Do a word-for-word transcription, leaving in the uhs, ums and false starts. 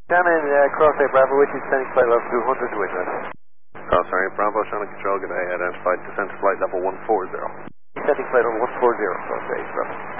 Shannon, uh, Cross eight Bravo, which is sending flight level two hundred to Windows. Cross eight Bravo, Shannon Control, good day, identified descent to flight level one forty.